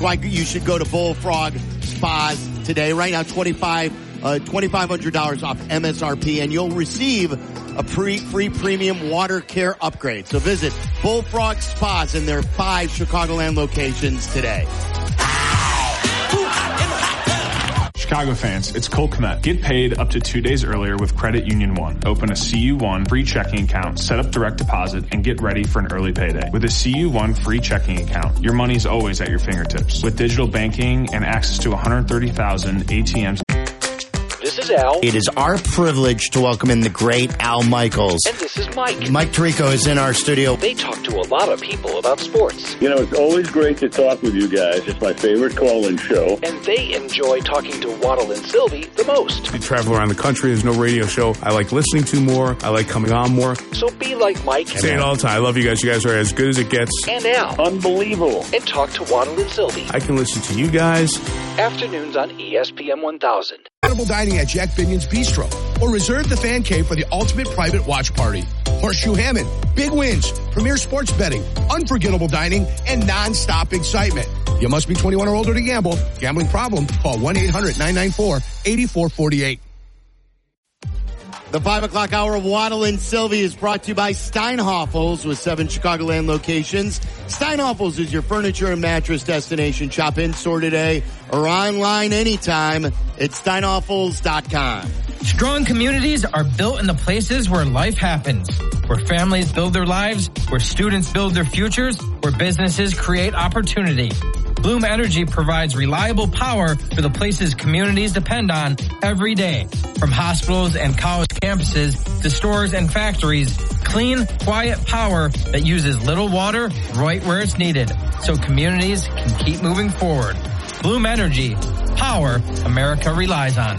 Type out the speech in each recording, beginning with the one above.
why you should go to Bullfrog Spas today. Right now, $2,500 off MSRP, and you'll receive a free premium water care upgrade. So visit Bullfrog Spas in their 5 Chicagoland locations today. Chicago fans, it's Cole Kmet. Get paid up to 2 days earlier with Credit Union One. Open a CU1 free checking account, set up direct deposit, and get ready for an early payday. With a CU1 free checking account, your money's always at your fingertips. With digital banking and access to 130,000 ATMs. This is Al. It is our privilege to welcome in the great Al Michaels. And this is Mike. Mike Tirico is in our studio. They talk to a lot of people about sports. You know, it's always great to talk with you guys. It's my favorite call-in show. And they enjoy talking to Waddle and Sylvie the most. I travel around the country. There's no radio show I like listening to more. I like coming on more. So be like Mike. I say it all the time. I love you guys. You guys are as good as it gets. And Al. Unbelievable. And talk to Waddle and Sylvie. I can listen to you guys. Afternoons on ESPN 1000. Incredible dining at Jack Binion's Bistro, or reserve the fan cave for the ultimate private watch party. Horseshoe Hammond, big wins, premier sports betting, unforgettable dining, and non-stop excitement. You must be 21 or older to gamble. Gambling problem? Call 1-800-994-8448. The 5 o'clock hour of Waddle and Sylvie is brought to you by Steinhoffels with 7 Chicagoland locations. Steinhoffels is your furniture and mattress destination. Shop in-store today or online anytime at steinhoffels.com. Strong communities are built in the places where life happens, where families build their lives, where students build their futures, where businesses create opportunity. Bloom Energy provides reliable power for the places communities depend on every day. From hospitals and college campuses to stores and factories, clean, quiet power that uses little water right where it's needed, so communities can keep moving forward. Bloom Energy, power America relies on.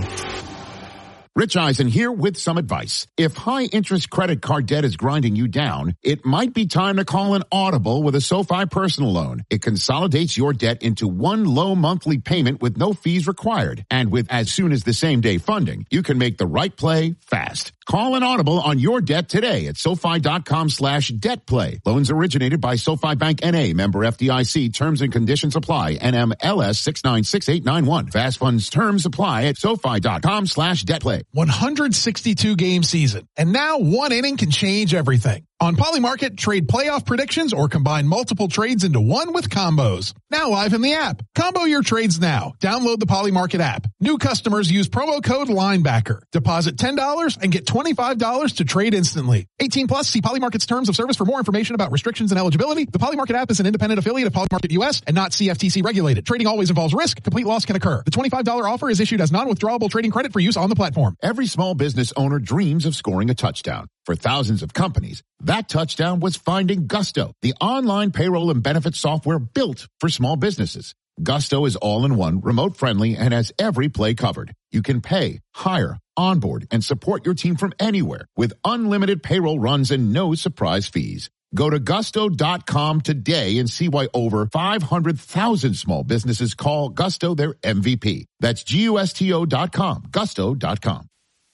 Rich Eisen here with some advice. If high-interest credit card debt is grinding you down, it might be time to call an Audible with a SoFi personal loan. It consolidates your debt into one low monthly payment with no fees required. And with as soon as the same-day funding, you can make the right play fast. Call an Audible on your debt today at SoFi.com/debtplay. Loans originated by SoFi Bank N.A., member FDIC. Terms and conditions apply. NMLS 696891. Fast funds terms apply at SoFi.com/debtplay. 162-game season, and now one inning can change everything. On Polymarket, trade playoff predictions or combine multiple trades into one with combos. Now live in the app. Combo your trades now. Download the Polymarket app. New customers use promo code LINEBACKER. Deposit $10 and get $25 to trade instantly. 18 plus, see Polymarket's terms of service for more information about restrictions and eligibility. The Polymarket app is an independent affiliate of Polymarket US and not CFTC regulated. Trading always involves risk. Complete loss can occur. The $25 offer is issued as non-withdrawable trading credit for use on the platform. Every small business owner dreams of scoring a touchdown. For thousands of companies, that touchdown was finding Gusto, the online payroll and benefits software built for small businesses. Gusto is all-in-one, remote-friendly, and has every play covered. You can pay, hire, onboard, and support your team from anywhere with unlimited payroll runs and no surprise fees. Go to gusto.com today and see why over 500,000 small businesses call Gusto their MVP. That's GUSTO.com, gusto.com.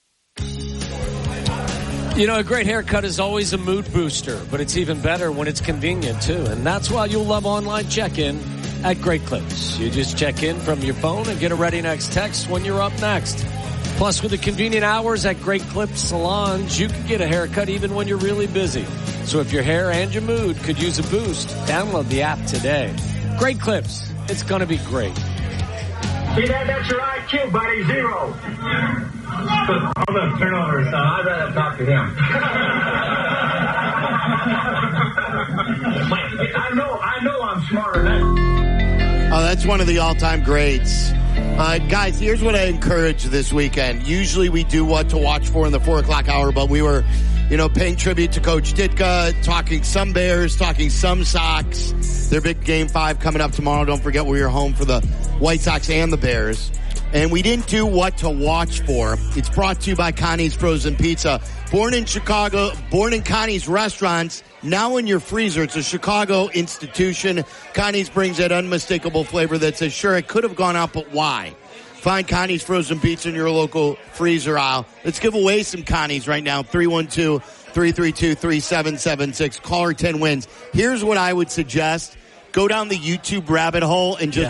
You know, a great haircut is always a mood booster, but it's even better when it's convenient, too. And that's why you'll love online check-in at Great Clips. You just check in from your phone and get a Ready Next text when you're up next. Plus, with the convenient hours at Great Clips salons, you can get a haircut even when you're really busy. So if your hair and your mood could use a boost, download the app today. Great Clips. It's going to be great. See that? That's your IQ, buddy. 0. Hold up, turn over, son. I'd rather talk to him. I know I'm smarter than that. Oh, that's one of the all-time greats. Guys, here's what I encourage this weekend. Usually we do what to watch for in the 4 o'clock hour, but we were, paying tribute to Coach Ditka, talking some Bears, talking some Sox. Their big Game 5 coming up tomorrow. Don't forget we are home for the White Sox and the Bears. And we didn't do what to watch for. It's brought to you by Connie's Frozen Pizza. Born in Chicago, born in Connie's restaurants, now in your freezer. It's a Chicago institution. Connie's brings that unmistakable flavor that says, sure, it could have gone out, but why? Find Connie's Frozen Pizza in your local freezer aisle. Let's give away some Connie's right now. 312-332-3776. Caller 10 wins. Here's what I would suggest. Go down the YouTube rabbit hole and just